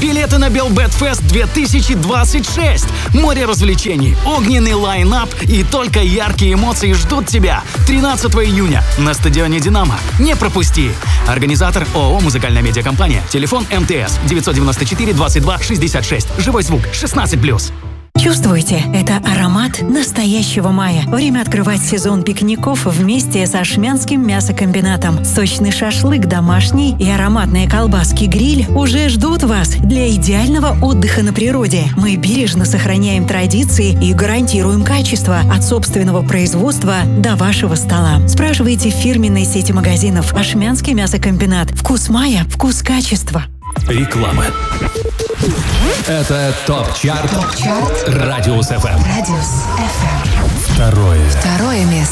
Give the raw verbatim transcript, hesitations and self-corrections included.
Билеты на Белбетфест две тысячи двадцать шесть. Море развлечений, огненный лайн-ап и только яркие эмоции ждут тебя. тринадцатого июня на стадионе «Динамо». Не пропусти. Организатор ООО «Музыкальная медиакомпания». Телефон МТС девятьсот девяносто четыре двадцать два шестьдесят шесть. Живой звук шестнадцать плюс. Чувствуете? Это аромат настоящего мая. Время открывать сезон пикников вместе с Ашмянским мясокомбинатом. Сочный шашлык домашний и ароматные колбаски-гриль уже ждут вас для идеального отдыха на природе. Мы бережно сохраняем традиции и гарантируем качество от собственного производства до вашего стола. Спрашивайте в фирменной сети магазинов «Ашмянский мясокомбинат». Вкус мая, вкус качества. Реклама. Это ТОП-чарт, ТОП-чарт Радиус ФМ. Радиус ФМ. Второе. Второе место.